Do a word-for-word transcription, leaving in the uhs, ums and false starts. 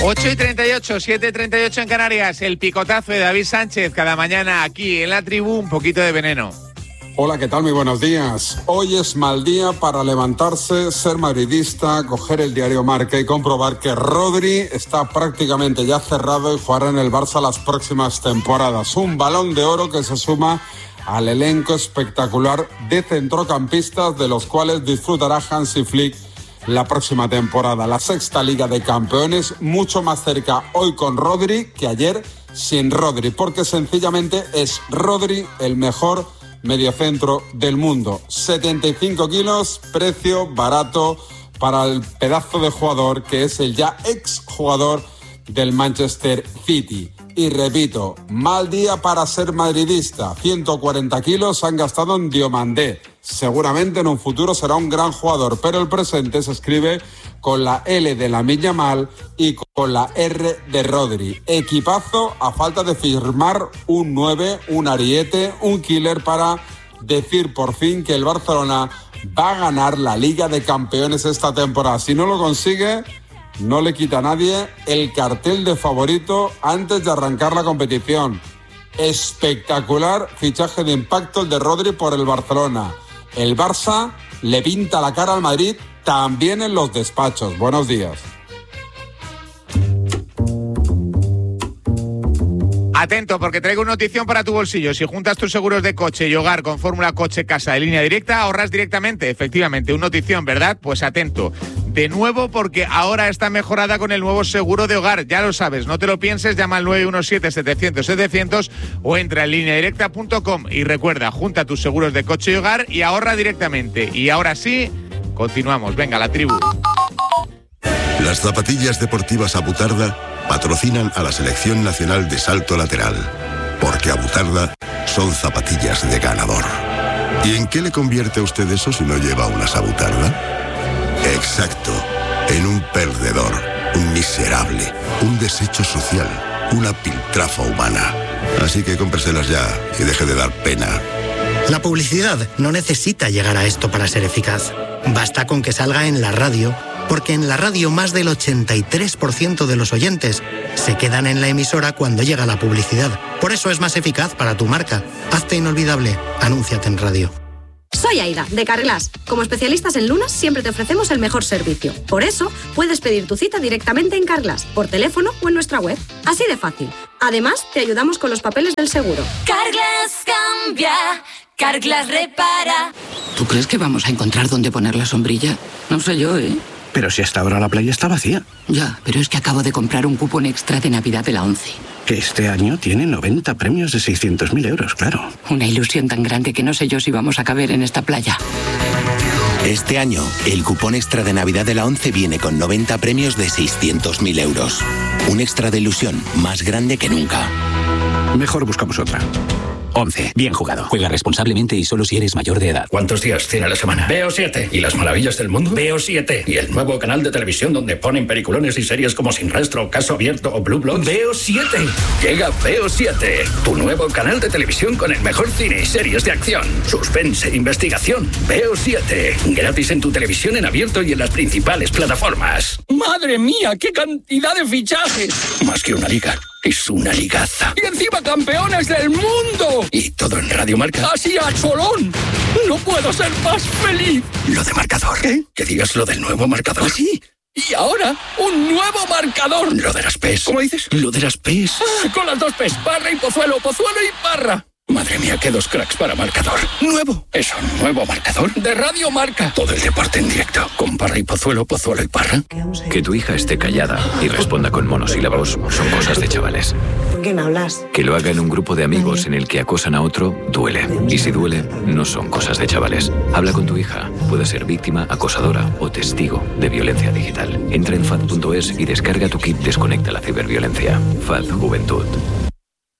ocho y treinta y ocho, siete y treinta y ocho en Canarias. El picotazo de David Sánchez cada mañana aquí en la tribu, un poquito de veneno. Hola, ¿qué tal? Muy buenos días. Hoy es mal día para levantarse, ser madridista, coger el diario Marca y comprobar que Rodri está prácticamente ya cerrado y jugará en el Barça las próximas temporadas. Un balón de oro que se suma al elenco espectacular de centrocampistas de los cuales disfrutará Hansi Flick la próxima temporada. La sexta Liga de Campeones mucho más cerca hoy con Rodri que ayer sin Rodri, porque sencillamente es Rodri el mejor mediocentro del mundo. setenta y cinco kilos, precio barato para el pedazo de jugador que es el ya ex jugador del Manchester City. Y repito, mal día para ser madridista. ciento cuarenta kilos han gastado en Diomandé. Seguramente en un futuro será un gran jugador, pero el presente se escribe con la L de Lamine Yamal y con la R de Rodri. Equipazo a falta de firmar un nueve, un ariete, un killer para decir por fin que el Barcelona va a ganar la Liga de Campeones esta temporada. Si no lo consigue, no le quita a nadie el cartel de favorito antes de arrancar la competición. Espectacular fichaje de impacto el de Rodri por el Barcelona. El Barça le pinta la cara al Madrid también en los despachos. Buenos días. Atento, porque traigo una notición para tu bolsillo. Si juntas tus seguros de coche y hogar con fórmula coche casa de línea directa, ahorras directamente. Efectivamente, una notición, ¿verdad? Pues atento. De nuevo, porque ahora está mejorada con el nuevo seguro de hogar. Ya lo sabes, no te lo pienses, llama al nueve uno siete, setecientos, setecientos o entra en línea directa punto com. Y recuerda, junta tus seguros de coche y hogar y ahorra directamente. Y ahora sí, continuamos. Venga, la tribu. Las zapatillas deportivas Abutarda patrocinan a la Selección Nacional de Salto Lateral, porque Abutarda son zapatillas de ganador. ¿Y en qué le convierte a usted eso si no lleva unas Abutarda? Exacto, en un perdedor, un miserable, un desecho social, una piltrafa humana. Así que cómpreselas ya y deje de dar pena. La publicidad no necesita llegar a esto para ser eficaz. Basta con que salga en la radio, porque en la radio más del ochenta y tres por ciento de los oyentes se quedan en la emisora cuando llega la publicidad. Por eso es más eficaz para tu marca. Hazte inolvidable. Anúnciate en radio. Soy Aida, de Carglass. Como especialistas en lunas, siempre te ofrecemos el mejor servicio. Por eso, puedes pedir tu cita directamente en Carglass, por teléfono o en nuestra web. Así de fácil. Además, te ayudamos con los papeles del seguro. Carglass cambia, Carglass repara. ¿Tú crees que vamos a encontrar dónde poner la sombrilla? No sé yo, ¿eh? Pero si hasta ahora la playa está vacía. Ya, pero es que acabo de comprar un cupón extra de Navidad de la ONCE. Que este año tiene noventa premios de seiscientos mil euros, claro. Una ilusión tan grande que no sé yo si vamos a caber en esta playa. Este año, el cupón extra de Navidad de la ONCE viene con noventa premios de seiscientos mil euros. Un extra de ilusión más grande que nunca. Mejor buscamos otra. once. Bien jugado. Juega responsablemente y solo si eres mayor de edad. ¿Cuántos días tiene la semana? Veo siete. ¿Y las maravillas del mundo? Veo siete. ¿Y el nuevo canal de televisión donde ponen peliculones y series como Sin Rastro, Caso Abierto o Blue Bloods? Veo siete. Llega Veo siete. Tu nuevo canal de televisión con el mejor cine y series de acción, suspense e investigación. Veo siete. Gratis en tu televisión en abierto y en las principales plataformas. ¡Madre mía! ¡Qué cantidad de fichajes! Más que una liga. Es una ligaza. ¡Y encima campeones del mundo! Y todo en Radio Marca. ¡Así a cholón! ¡No puedo ser más feliz! Lo de marcador. ¿Qué? Que digas lo del nuevo marcador. ¿Ah, sí? Y ahora, un nuevo marcador. Lo de las P's. ¿Cómo dices? Lo de las P's. Ah, con las dos P's. Parra y Pozuelo, Pozuelo y Parra. Madre mía, qué dos cracks para marcador. Nuevo. Es un nuevo marcador de Radio Marca. Todo el deporte en directo. Con Parra y Pozuelo, Pozuelo y Parra. Que tu hija esté callada y responda con monosílabos son cosas de chavales. ¿Con quién hablas? Que lo haga en un grupo de amigos en el que acosan a otro, duele. Y si duele, no son cosas de chavales. Habla con tu hija. Puede ser víctima, acosadora o testigo de violencia digital. Entra en fad punto es y descarga tu kit Desconecta la ciberviolencia. F A D Juventud.